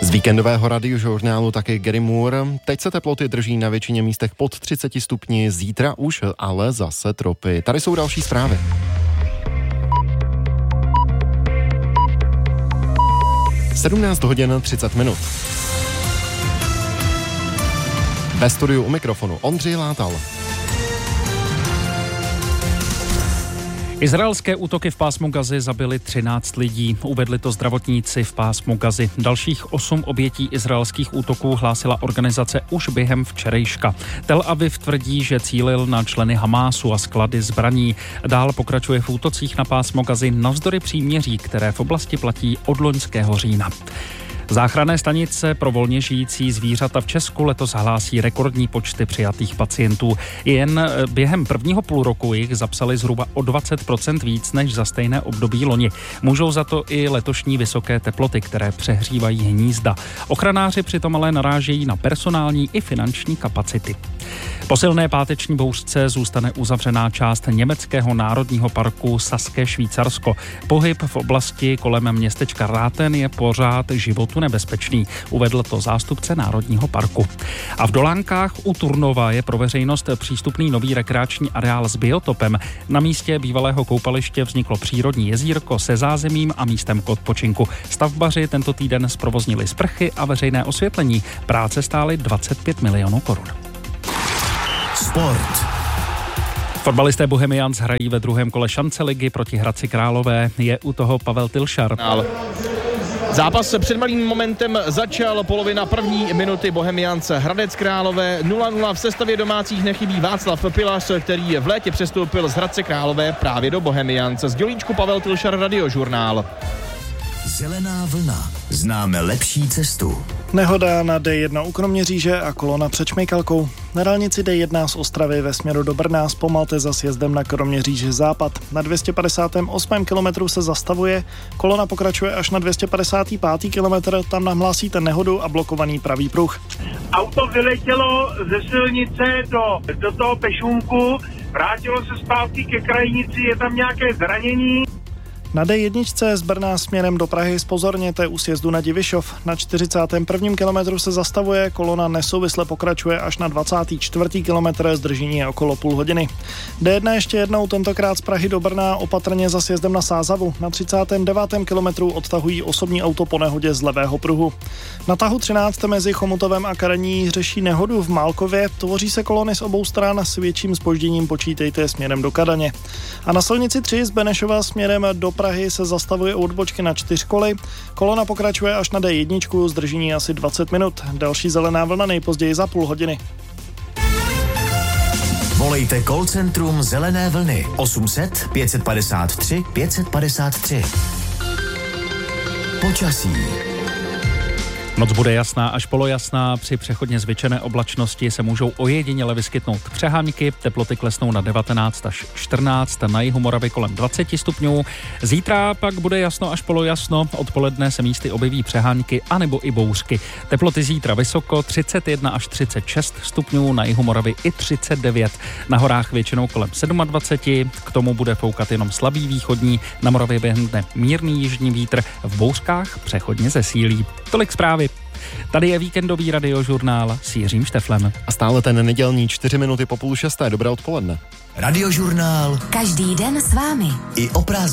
Z víkendového radiožurnálu taky Gary Moore. Teď se teploty drží na většině místech pod 30 stupni, zítra už ale zase tropy. Tady jsou další zprávy. Sedmnáct hodin 30 minut. Ve studiu u mikrofonu Ondřej Látal. Izraelské útoky v pásmu Gazy zabily 13 lidí. Uvedli to zdravotníci v pásmu Gazy. Dalších 8 obětí izraelských útoků hlásila organizace už během včerejška. Tel Aviv tvrdí, že cílil na členy Hamásu a sklady zbraní. Dál pokračuje v útocích na pásmo Gazy navzdory příměří, které v oblasti platí od loňského října. Záchranné stanice pro volně žijící zvířata v Česku letos hlásí rekordní počty přijatých pacientů. Jen během prvního půlroku jich zapsali zhruba o 20% víc než za stejné období loni. Můžou za to i letošní vysoké teploty, které přehřívají hnízda. Ochranáři přitom ale narážejí na personální i finanční kapacity. Po silné páteční bouřce zůstane uzavřená část německého národního parku Saské Švýcarsko. Pohyb v oblasti kolem městečka Ráten je pořád životu nebezpečný, uvedl to zástupce národního parku. A v Dolánkách u Turnova je pro veřejnost přístupný nový rekreační areál s biotopem. Na místě bývalého koupaliště vzniklo přírodní jezírko se zázemím a místem k odpočinku. Stavbaři tento týden zprovoznili sprchy a veřejné osvětlení. Práce stály 25 milionů korun. Sport. Fotbalisté Bohemians hrají ve druhém kole šance ligy proti Hradci Králové. Je u toho Pavel Tilšar. Zápas před malým momentem začal, polovina první minuty Bohemians Hradec Králové 0-0. V sestavě domácích nechybí Václav Pilař, který v létě přestoupil z Hradce Králové právě do Bohemians. Z Dělíčku Pavel Tilšar, Radiožurnál. Zelená vlna. Známe lepší cestu. Nehoda na D1 u Kroměříže a kolona před Šmejkalkou. Na dálnici D1 z Ostravy ve směru do Brna zpomalte za sjezdem na Kroměříž západ. Na 258. kilometru se zastavuje, kolona pokračuje až na 255. kilometr, tam nám hlásíte nehodu a blokovaný pravý pruh. Auto vyletělo ze silnice do toho pešůmku, vrátilo se zpátky ke krajnici, je tam nějaké zranění. Na D1 z Brna směrem do Prahy zpozorněte u sjezdu na Divišov. Na 41. kilometru se zastavuje, kolona nesouvisle pokračuje až na 24. kilometr, zdržení je okolo půl hodiny. D1 ještě jednou, tentokrát z Prahy do Brna, opatrně za sjezdem na Sázavu. Na 39. kilometru odtahují osobní auto po nehodě z levého pruhu. Na tahu 13 mezi Chomutovem a Karaní řeší nehodu v Málkově, tvoří se kolony z obou stran, s větším zpožděním počítejte směrem do Kadaně. A na silnici 3 z Benešova směrem do Prahy se zastavuje u odbočky na 4 koly. Kolona pokračuje až na D1, zdržení asi 20 minut. Další zelená vlna nejpozději za půl hodiny. Volejte call centrum Zelené vlny 800 553 553. Počasí. Noc bude jasná až polojasná, při přechodně zvětšené oblačnosti se můžou ojediněle vyskytnout přehánky, teploty klesnou na 19 až 14, na jihu Moravy kolem 20 stupňů. Zítra pak bude jasno až polojasno, odpoledne se místy objeví přehánky anebo i bouřky. Teploty zítra vysoko, 31 až 36 stupňů, na jihu Moravy i 39. Na horách většinou kolem 27, k tomu bude foukat jenom slabý východní, na Moravě během dne mírný jižní vítr, v bouřkách přechodně zesílí. Tolik zprávy. Tady je víkendový radiožurnál s Jiřím Šteflem. A stále ten nedělní 4 minuty po 5:30. Dobré odpoledne. Radiožurnál. Každý den s vámi. I o prázdninách.